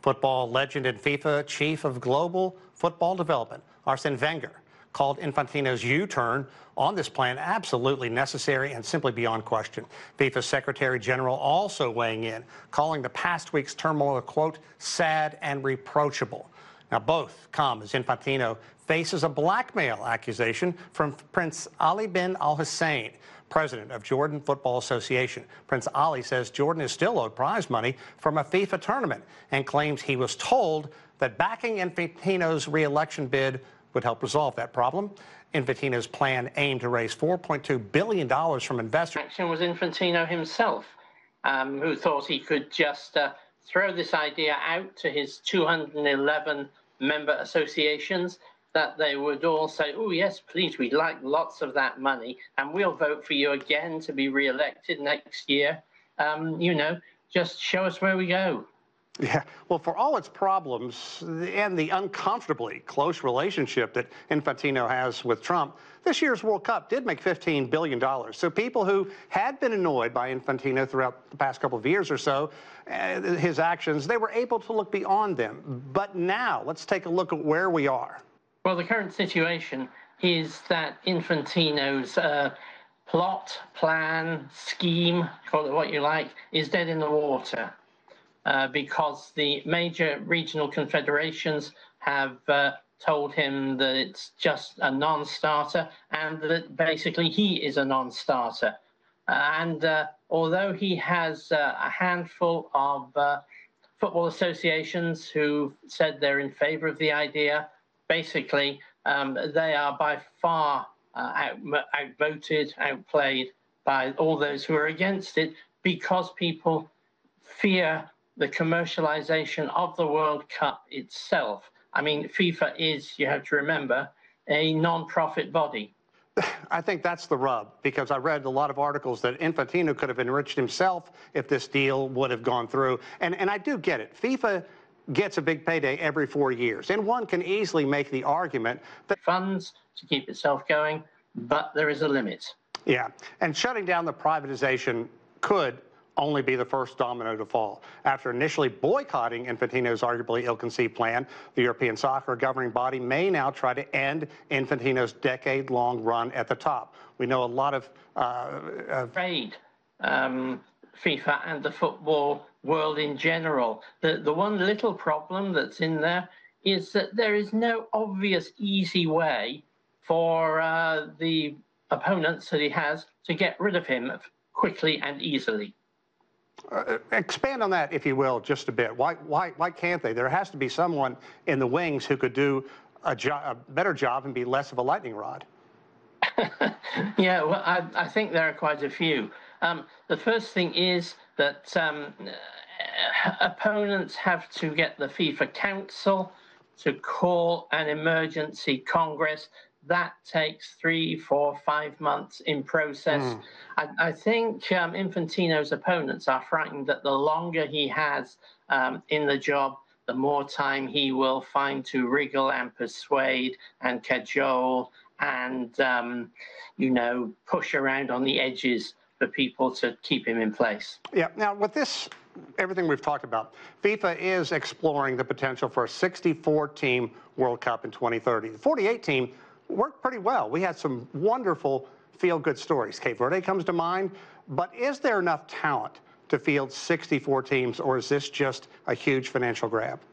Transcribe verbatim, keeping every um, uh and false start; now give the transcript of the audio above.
Football legend and FIFA chief of global football development, Arsene Wenger, called Infantino's U-turn on this plan absolutely necessary and simply beyond question. FIFA Secretary General also weighing in, calling the past week's turmoil, quote, sad and reproachable. Now, both come as Infantino faces a blackmail accusation from Prince Ali bin Al Hussein, president of Jordan Football Association. Prince Ali says Jordan is still owed prize money from a FIFA tournament and claims he was told that backing Infantino's re-election bid would help resolve that problem. Infantino's plan aimed to raise four point two billion dollars from investors. Action was Infantino himself, um, who thought he could just uh, throw this idea out to his two hundred eleven member associations, that they would all say, oh, yes, please, we'd like lots of that money, and we'll vote for you again to be re-elected next year. Um, you know, just show us where we go. Yeah, well, for all its problems and the uncomfortably close relationship that Infantino has with Trump, this year's World Cup did make fifteen billion dollars. So people who had been annoyed by Infantino throughout the past couple of years or so, uh, his actions, they were able to look beyond them. But now, let's take a look at where we are. Well, the current situation is that Infantino's uh, plot, plan, scheme, call it what you like, is dead in the water. Uh, because the major regional confederations have uh, told him that it's just a non-starter and that basically he is a non-starter. Uh, and uh, although he has uh, a handful of uh, football associations who said they're in favor of the idea, basically um, they are by far uh, out, outvoted, outplayed by all those who are against it, because people fear the commercialization of the World Cup itself. I mean, FIFA is, you have to remember, a non-profit body. I think that's the rub, because I read a lot of articles that Infantino could have enriched himself if this deal would have gone through. And, and I do get it. FIFA gets a big payday every four years, and one can easily make the argument that funds to keep itself going, but there is a limit. Yeah, and shutting down the privatization could only be the first domino to fall. After initially boycotting Infantino's arguably ill-conceived plan, the European soccer governing body may now try to end Infantino's decade-long run at the top. We know a lot of... Uh, afraid, um, FIFA and the football world in general. The, the one little problem that's in there is that there is no obvious, easy way for uh, the opponents that he has to get rid of him quickly and easily. Uh, expand on that, if you will, just a bit. Why, why, why can't they? There has to be someone in the wings who could do a, jo a better job and be less of a lightning rod. Yeah, well, I, I think there are quite a few. Um, the first thing is that um, opponents have to get the FIFA Council to call an emergency Congress. That takes three, four, five months in process. Mm. I, I think um, Infantino's opponents are frightened that the longer he has um, in the job, the more time he will find to wriggle and persuade and cajole and, um, you know, push around on the edges for people to keep him in place. Yeah. Now, with this, everything we've talked about, FIFA is exploring the potential for a sixty-four team World Cup in twenty thirty. The forty-eight team worked pretty well. We had some wonderful feel-good stories. Cape Verde comes to mind, but is there enough talent to field sixty-four teams, or is this just a huge financial grab?